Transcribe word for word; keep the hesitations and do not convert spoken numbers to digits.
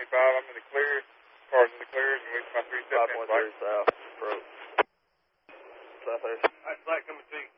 five, I'm in the clear. Cars in the clears, and we my three seven. five one three south, approach. South Air. That's flight coming to you.